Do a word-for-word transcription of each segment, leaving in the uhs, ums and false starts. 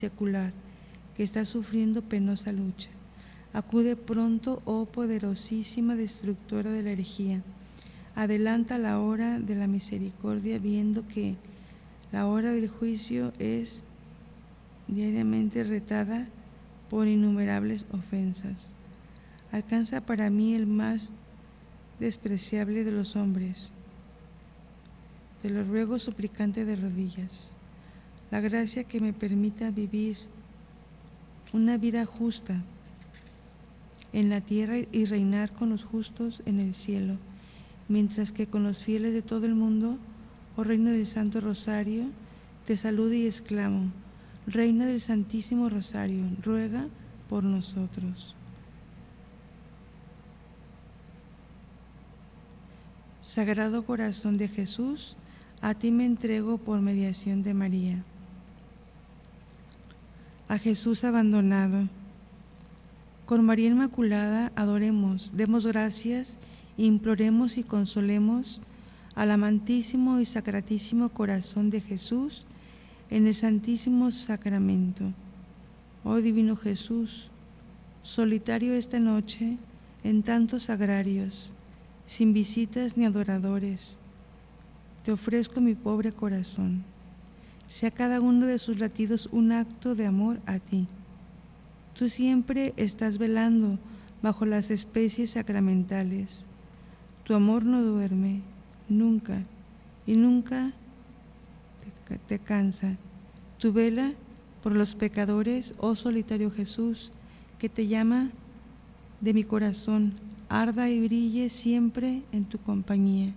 secular que está sufriendo penosa lucha. Acude pronto, oh poderosísima destructora de la herejía. Adelanta la hora de la misericordia, viendo que la hora del juicio es diariamente retada por innumerables ofensas. Alcanza para mí el más despreciable de los hombres. Te lo ruego suplicante de rodillas, la gracia que me permita vivir una vida justa en la tierra y reinar con los justos en el cielo, mientras que con los fieles de todo el mundo, oh Reina del Santo Rosario, te saludo y exclamo: Reina del Santísimo Rosario, ruega por nosotros. Sagrado Corazón de Jesús, a ti me entrego por mediación de María. A Jesús abandonado, con María Inmaculada adoremos, demos gracias, imploremos y consolemos al amantísimo y sacratísimo corazón de Jesús en el Santísimo Sacramento. Oh Divino Jesús, solitario esta noche en tantos sagrarios, sin visitas ni adoradores, te ofrezco mi pobre corazón. Sea cada uno de sus latidos un acto de amor a ti. Tú siempre estás velando bajo las especies sacramentales. Tu amor no duerme, nunca, y nunca te, te cansa. Tu vela por los pecadores, oh solitario Jesús, que te llama de mi corazón, arda y brille siempre en tu compañía.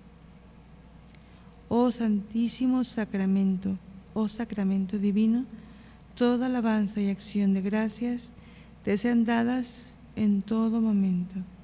Oh Santísimo Sacramento, oh Sacramento Divino, toda alabanza y acción de gracias te sean dadas en todo momento.